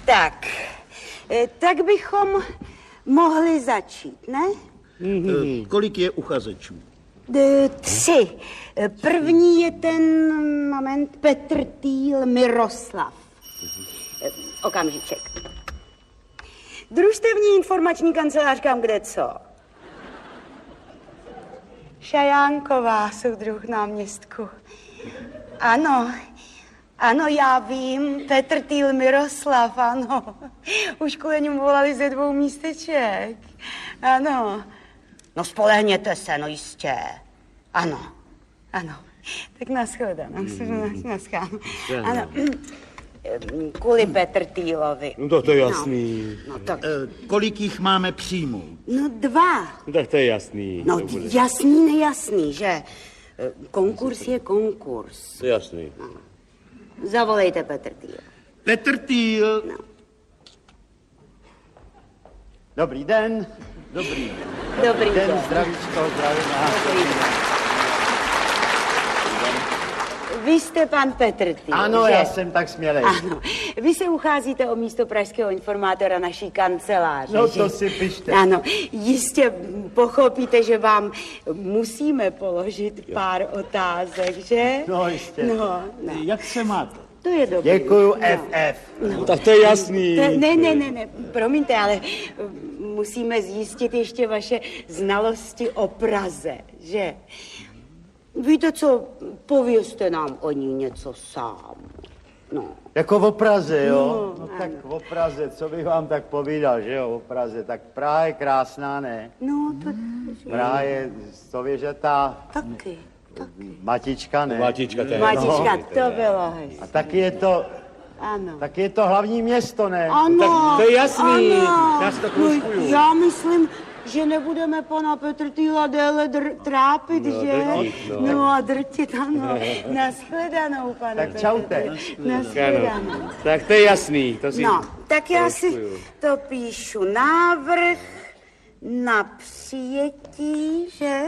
Tak bychom mohli začít, ne? Kolik je uchazečů? 3. První je ten, Petrtýl Miroslav. Okamžiček. Družstevní informační kancelář, kam kde co? Šajánková, soudruh náměstku. Ano, já vím, Petrtýl Miroslav, ano. Už kvůli němu volali ze 2 místeček. Ano. No spolehněte se, no jistě. Ano. Tak nashledanou. Ano. Kvůli Petrtýlovi. No to je jasný. No tak. Kolik jich máme přijmout? No 2. No tak to je jasný. No jasný, nejasný, že? Konkurs je konkurs. To je jasný. No. Zavolejte Petrtýl. Petrtýl. No. Dobrý den. Dobrý den. Zdravíčko, zdravím. Vy jste pan Petrtýl, Ano, že? já jsem tak smělej. Ano. Vy se ucházíte o místo pražského informátora naší kanceláře, No že? to si pište. Ano, jistě pochopíte, že vám musíme položit pár otázek, že? No jistě. No. Jak se máte? To je dobrý. Děkuju, FF. No tak to je jasný. Ne, promiňte, ale musíme zjistit ještě vaše znalosti o Praze, že? Víte co, povězte nám o ní něco sám. No. Jako o Praze, jo? No tak o Praze, co bych vám tak povídal, že jo, o Praze. Tak Praha je krásná, ne? No, to... Praha je stověžatá. Taky. Matička, ne? Matička, to je. Matička, to bylo hezké. A taky je to... Ano. Taky je to hlavní město, ne? Ano. Tak to je jasný. Ano. Já si to kroužkuju. Já myslím, že nebudeme pana Petrtýla déle trápit, že? No a drtit, ano. Nashledanou, pane Tak čaute. Nashledanou. Tak to je jasný. To si No, tak já si kroužkuju. to píšu. Návrh na přijetí, že?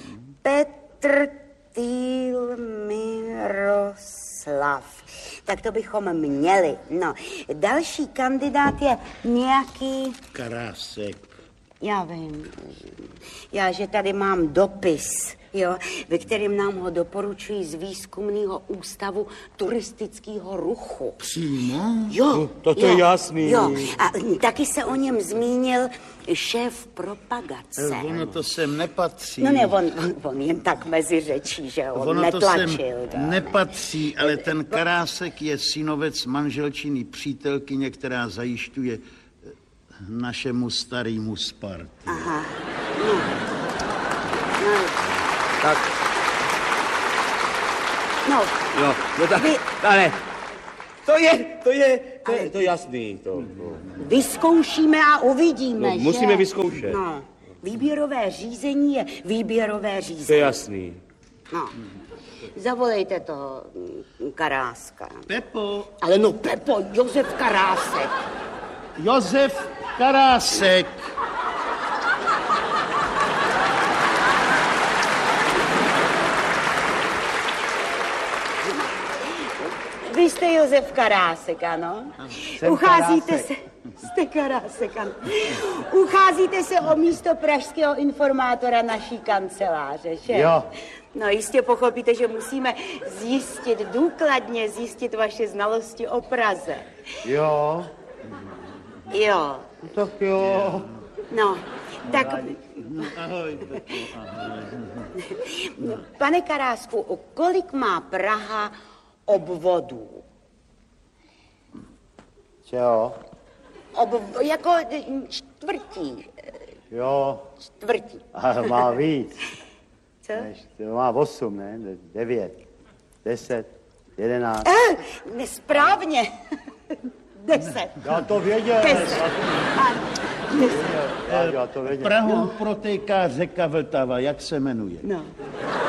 Petrtýl Miroslav. Tak to bychom měli. No, další kandidát je nějaký... Karásek. Já vím. Já, že tady mám dopis, jo, ve kterém nám ho doporučují z Výzkumného ústavu turistického ruchu. Přímo? Jo. To je jasný. Jo, a taky se o něm zmínil šéf propagace. Ono to sem nepatří. No ne, on jen tak mezi řečí, že on Ono to netlačil. sem nepatří, ale ten Karásek je synovec manželčiny přítelkyně, která zajišťuje našemu starému Spartu. Aha. No. Tak. No. Jo, no tak, Vy- ale to je jasný. To. Vyzkoušíme a uvidíme, No, že? musíme vyzkoušet. No. Výběrové řízení je výběrové řízení. To je jasný. No. Zavolejte toho Karáska. Pepo, Ale no Pepo, Josef Karásek. Josef Karásek. Vy jste Josef Karásek, ano? Jsem Ucházíte Karásek. se... Jste Karásek, ano. Ucházíte se o místo pražského informátora naší kanceláře, že? Jo. No jistě pochopíte, že musíme důkladně zjistit vaše znalosti o Praze. Jo. Jo. Tak jo. No, tak... Ahoj, Pepo, ahoj. Pane Karásku, kolik má Praha obvodů? Čeho? Jako čtvrtí. Jo. Čtvrtí. Ale má víc. Co? To má 8, ne? 9, 10, 11. Nesprávně. 10. Já to věděl. 10. Ano, 10. Já to věděl. Prahou protéká řeka Vltava, jak se jmenuje? No.